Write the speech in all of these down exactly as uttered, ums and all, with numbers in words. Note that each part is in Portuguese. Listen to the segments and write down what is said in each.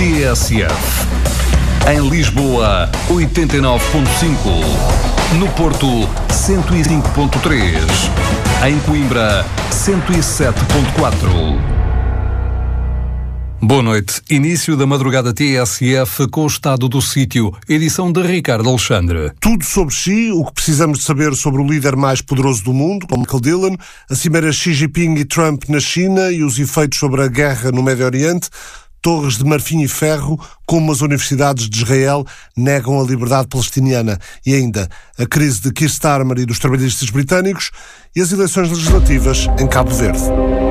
T S F. Em Lisboa, oitenta e nove ponto cinco. No Porto, cento e cinco ponto três. Em Coimbra, cento e sete ponto quatro. Boa noite. Início da madrugada T S F com o estado do sítio. Edição de Ricardo Alexandre. Tudo sobre Xi, o que precisamos de saber sobre o líder mais poderoso do mundo, como Michael Dillon, a cimeira Xi Jinping e Trump na China e os efeitos sobre a guerra no Médio Oriente, torres de marfim e ferro, como as universidades de Israel negam a liberdade palestiniana, e ainda a crise de Keir Starmer e dos trabalhistas britânicos e as eleições legislativas em Cabo Verde.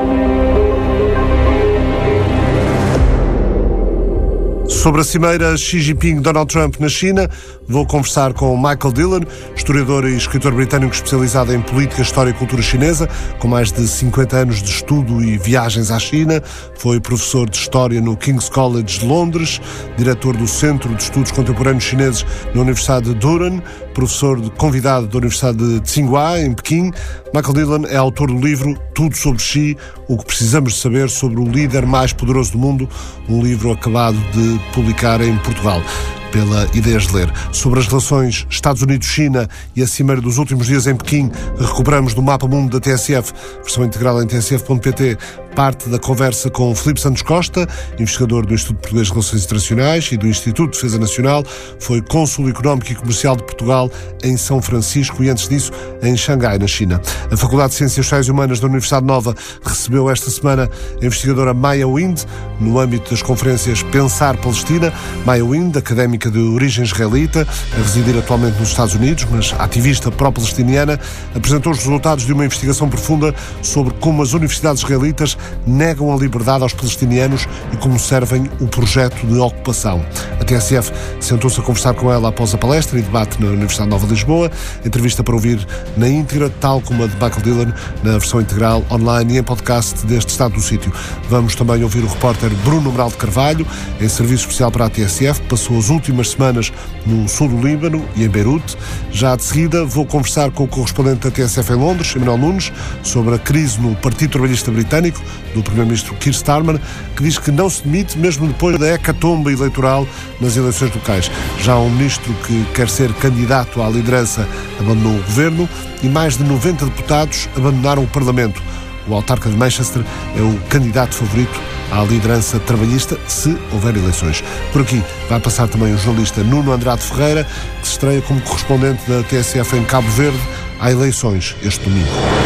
Sobre a cimeira Xi Jinping-Donald Trump na China, vou conversar com Michael Dillon, historiador e escritor britânico especializado em política, história e cultura chinesa, com mais de cinquenta anos de estudo e viagens à China. Foi professor de História no King's College de Londres, diretor do Centro de Estudos Contemporâneos Chineses na Universidade de Durham, professor de convidado da Universidade de Tsinghua, em Pequim. Michael Dillon é autor do livro Tudo sobre Xi, o que precisamos de saber sobre o líder mais poderoso do mundo, um livro acabado de publicar em Portugal pela Ideias de Ler. Sobre as relações Estados Unidos-China e a cimeira dos últimos dias em Pequim, recuperamos do Mapa Mundo da T S F, versão integral em t s f ponto p t, parte da conversa com Filipe Santos Costa, investigador do Instituto Português de Relações Internacionais e do Instituto de Defesa Nacional, foi cônsul económico e comercial de Portugal em São Francisco e, antes disso, em Xangai, na China. A Faculdade de Ciências Sociais e Humanas da Universidade Nova recebeu esta semana a investigadora Maya Wind, no âmbito das conferências Pensar Palestina. Maya Wind, académica de origem israelita, a residir atualmente nos Estados Unidos, mas ativista pró-palestiniana, apresentou os resultados de uma investigação profunda sobre como as universidades israelitas negam a liberdade aos palestinianos e como servem o projeto de ocupação. A T S F sentou-se a conversar com ela após a palestra e debate na Universidade Nova de Lisboa. Entrevista para ouvir na íntegra, tal como a de Michael Dillon, na versão integral, online e em podcast deste Estado do Sítio. Vamos também ouvir o repórter Bruno Amaral de Carvalho, em serviço especial para a T S F, que passou as últimas semanas no sul do Líbano e em Beirute. Já de seguida vou conversar com o correspondente da T S F em Londres, Emanuel Nunes, sobre a crise no Partido Trabalhista Britânico, do primeiro-ministro Keir Starmer, que diz que não se demite mesmo depois da hecatombe eleitoral nas eleições locais. Já um ministro que quer ser candidato à liderança abandonou o governo e mais de noventa deputados abandonaram o Parlamento. O autarca de Manchester é o candidato favorito à liderança trabalhista, se houver eleições. Por aqui vai passar também o jornalista Nuno Andrade Ferreira, que se estreia como correspondente da T S F em Cabo Verde a eleições este domingo.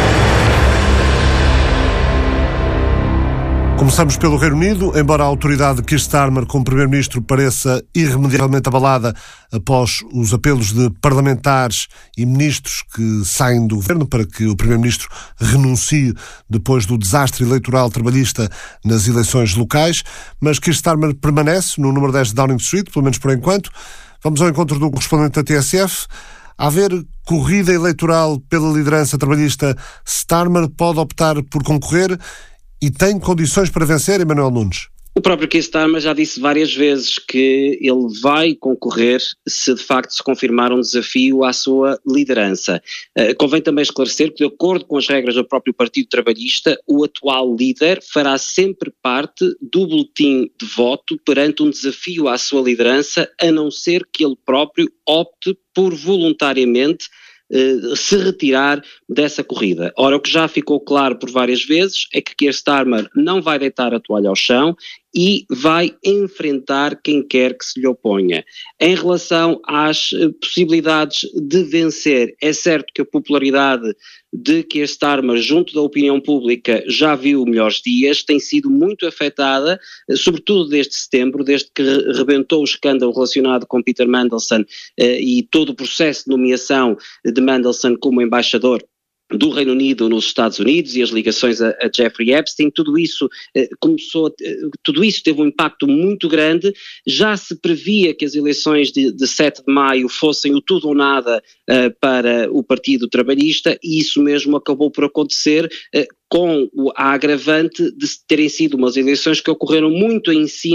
Começamos pelo Reino Unido. Embora a autoridade de Keir Starmer como primeiro-ministro pareça irremediavelmente abalada após os apelos de parlamentares e ministros que saem do governo para que o primeiro-ministro renuncie depois do desastre eleitoral trabalhista nas eleições locais, mas Keir Starmer permanece no número dez de Downing Street, pelo menos por enquanto. Vamos ao encontro do correspondente da T S F. A haver corrida eleitoral pela liderança trabalhista, Starmer pode optar por concorrer e tem condições para vencer, Emanuel Nunes? O próprio Keir Starmer já disse várias vezes que ele vai concorrer se de facto se confirmar um desafio à sua liderança. Uh, convém também esclarecer que, de acordo com as regras do próprio Partido Trabalhista, o atual líder fará sempre parte do boletim de voto perante um desafio à sua liderança, a não ser que ele próprio opte por voluntariamente se retirar dessa corrida. Ora, o que já ficou claro por várias vezes é que Keir Starmer não vai deitar a toalha ao chão e vai enfrentar quem quer que se lhe oponha. Em relação às possibilidades de vencer, é certo que a popularidade de Keir Starmer junto da opinião pública já viu melhores dias, tem sido muito afetada, sobretudo desde setembro, desde que rebentou o escândalo relacionado com Peter Mandelson eh, e todo o processo de nomeação de Mandelson como embaixador do Reino Unido nos Estados Unidos e as ligações a, a Jeffrey Epstein. Tudo isso eh, começou, eh, tudo isso teve um impacto muito grande. Já se previa que as eleições de, de sete de maio fossem o tudo ou nada eh, para o Partido Trabalhista, e isso mesmo acabou por acontecer, eh, com a agravante de terem sido umas eleições que ocorreram muito em cima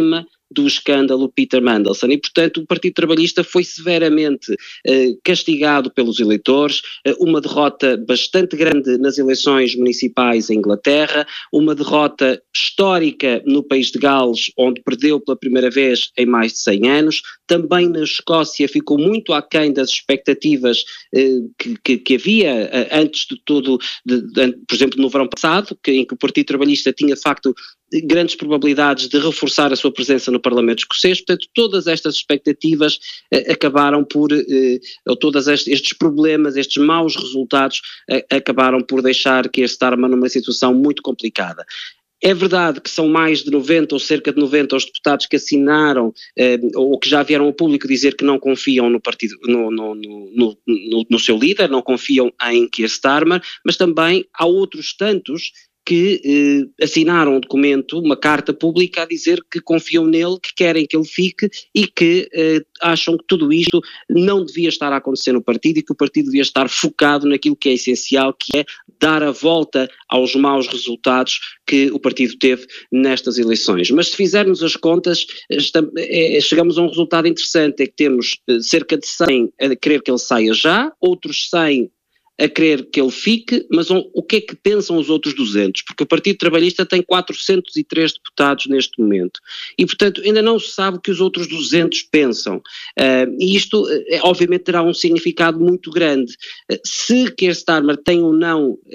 do escândalo Peter Mandelson e, portanto, o Partido Trabalhista foi severamente eh, castigado pelos eleitores, eh, uma derrota bastante grande nas eleições municipais em Inglaterra, uma derrota histórica no país de Gales, onde perdeu pela primeira vez em mais de cem anos, também na Escócia ficou muito aquém das expectativas eh, que, que, que havia eh, antes de tudo, de, de, por exemplo, no verão passado, que, em que o Partido Trabalhista tinha de facto grandes probabilidades de reforçar a sua presença no Parlamento escocês. Portanto, todas estas expectativas eh, acabaram por, eh, ou todos estes problemas, estes maus resultados, eh, acabaram por deixar Keir Starmer numa situação muito complicada. É verdade que são mais de noventa ou cerca de noventa os deputados que assinaram eh, ou que já vieram ao público dizer que não confiam no partido, no, no, no, no, no seu líder, não confiam em Keir Starmer, mas também há outros tantos que eh, assinaram um documento, uma carta pública a dizer que confiam nele, que querem que ele fique e que eh, acham que tudo isto não devia estar a acontecer no partido e que o partido devia estar focado naquilo que é essencial, que é dar a volta aos maus resultados que o partido teve nestas eleições. Mas se fizermos as contas, estamos, é, chegamos a um resultado interessante, é que temos eh, cerca de cem a querer que ele saia já, outros cem a querer que ele fique, mas um, o que é que pensam os outros duzentos? Porque o Partido Trabalhista tem quatrocentos e três deputados neste momento e, portanto, ainda não se sabe o que os outros duzentos pensam. Uh, e isto, uh, obviamente, terá um significado muito grande. Uh, se Keir Starmer tem ou não uh,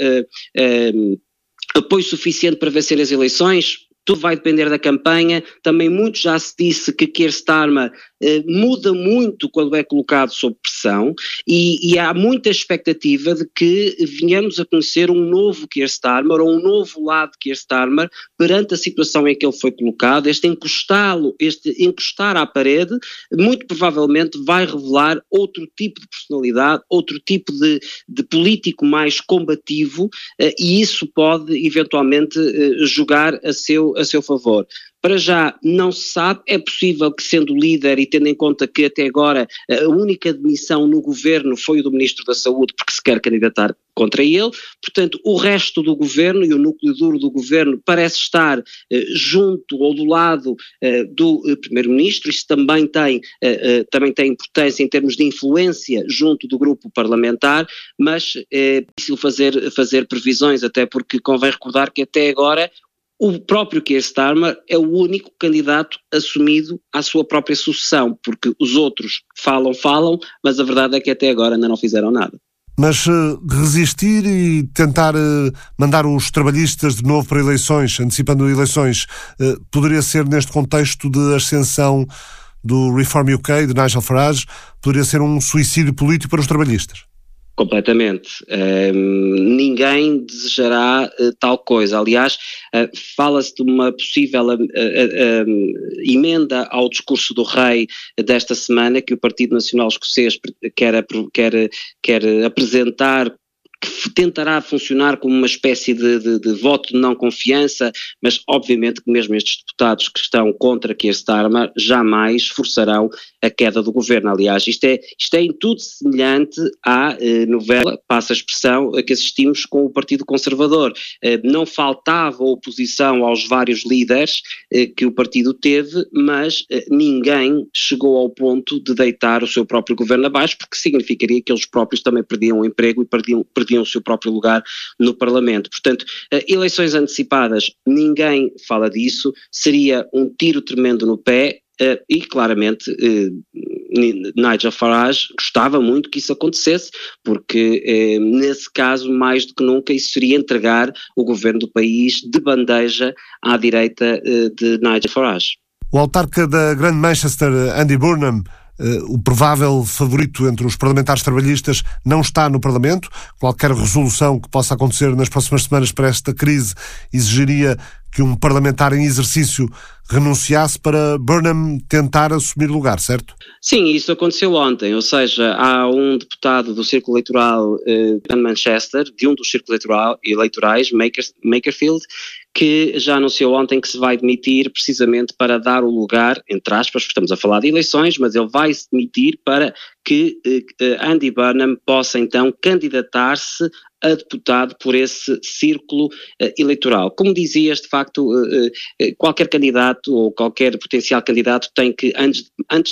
uh, apoio suficiente para vencer as eleições, tudo vai depender da campanha. Também muito já se disse que Keir Starmer eh, muda muito quando é colocado sob pressão e, e há muita expectativa de que venhamos a conhecer um novo Keir Starmer ou um novo lado de Keir Starmer perante a situação em que ele foi colocado. Este encostá-lo, este encostar à parede, muito provavelmente vai revelar outro tipo de personalidade, outro tipo de, de político mais combativo eh, e isso pode eventualmente eh, jogar a seu a seu favor. Para já não se sabe, é possível que sendo líder e tendo em conta que até agora a única demissão no governo foi o do Ministro da Saúde porque se quer candidatar contra ele, portanto o resto do governo e o núcleo duro do governo parece estar eh, junto ou do lado eh, do eh, Primeiro-Ministro. Isso também tem, eh, eh, também tem importância em termos de influência junto do grupo parlamentar, mas é difícil fazer, fazer previsões, até porque convém recordar que até agora o próprio Keir Starmer é o único candidato assumido à sua própria sucessão, porque os outros falam, falam, mas a verdade é que até agora ainda não fizeram nada. Mas uh, resistir e tentar uh, mandar os trabalhistas de novo para eleições, antecipando eleições, uh, poderia ser neste contexto de ascensão do Reform U K, de Nigel Farage, poderia ser um suicídio político para os trabalhistas? Completamente. Um, ninguém desejará uh, tal coisa. Aliás, uh, fala-se de uma possível uh, uh, uh, emenda ao discurso do rei desta semana que o Partido Nacional Escocês quer, quer, quer apresentar, que tentará funcionar como uma espécie de, de, de voto de não confiança, mas obviamente que mesmo estes deputados que estão contra Keir Starmer jamais forçarão a queda do governo. Aliás, isto é, isto é em tudo semelhante à eh, novela, passa a expressão, a que assistimos com o Partido Conservador. Eh, não faltava oposição aos vários líderes eh, que o partido teve, mas eh, ninguém chegou ao ponto de deitar o seu próprio governo abaixo, porque significaria que eles próprios também perdiam o emprego e perdiam, perdiam o seu próprio lugar no Parlamento. Portanto, eh, eleições antecipadas, ninguém fala disso, seria um tiro tremendo no pé. Uh, e claramente uh, Nigel Farage gostava muito que isso acontecesse, porque uh, nesse caso mais do que nunca isso seria entregar o governo do país de bandeja à direita uh, de Nigel Farage. O autarca da Grande Manchester, Andy Burnham, Uh, o provável favorito entre os parlamentares trabalhistas, não está no Parlamento. Qualquer resolução que possa acontecer nas próximas semanas para esta crise exigiria que um parlamentar em exercício renunciasse para Burnham tentar assumir lugar, certo? Sim, isso aconteceu ontem, ou seja, há um deputado do Círculo Eleitoral uh, de Manchester, de um dos círculos eleitoral, eleitorais, Maker, Makerfield, que já anunciou ontem que se vai demitir precisamente para dar o lugar, entre aspas, porque estamos a falar de eleições, mas ele vai se demitir para que eh, Andy Burnham possa então candidatar-se a deputado por esse círculo uh, eleitoral. Como dizias, de facto, uh, uh, qualquer candidato ou qualquer potencial candidato tem que, antes, antes